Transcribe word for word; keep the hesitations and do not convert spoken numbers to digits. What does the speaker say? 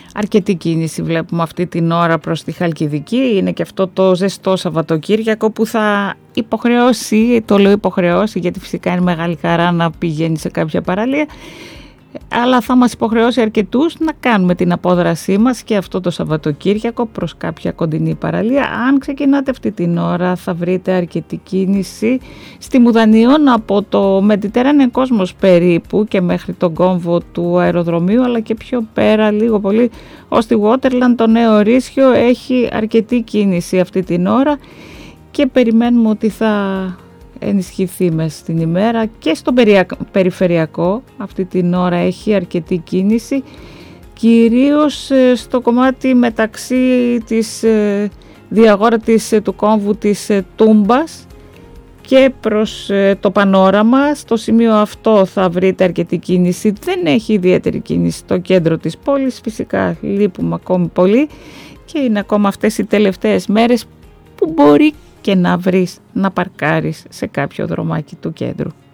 αρκετή κίνηση βλέπουμε αυτή την ώρα προς τη Χαλκιδική. Είναι και αυτό το ζεστό Σαββατοκύριακο που θα υποχρεώσει, το λέω υποχρεώσει γιατί φυσικά είναι μεγάλη χαρά να πηγαίνει σε κάποια παραλία, αλλά θα μας υποχρεώσει αρκετούς να κάνουμε την απόδρασή μας και αυτό το Σαββατοκύριακο προς κάποια κοντινή παραλία. Αν ξεκινάτε αυτή την ώρα θα βρείτε αρκετή κίνηση στη Μουδανίων από το Mediterranean Cosmos περίπου και μέχρι τον κόμβο του αεροδρομίου, αλλά και πιο πέρα λίγο πολύ ως τη Waterland, το Νέο Ρήσιο έχει αρκετή κίνηση αυτή την ώρα και περιμένουμε ότι θα ενισχυθεί μέσα στην ημέρα. Και στο περιφερειακό αυτή την ώρα έχει αρκετή κίνηση, κυρίως στο κομμάτι μεταξύ της διαγόρατης του κόμβου της Τούμπας και προς το Πανόραμα. Στο σημείο αυτό θα βρείτε αρκετή κίνηση, δεν έχει ιδιαίτερη κίνηση στο κέντρο της πόλης, φυσικά λείπουμε ακόμη πολύ και είναι ακόμα αυτές οι τελευταίες μέρες που μπορεί και να βρεις να παρκάρεις σε κάποιο δρομάκι του κέντρου.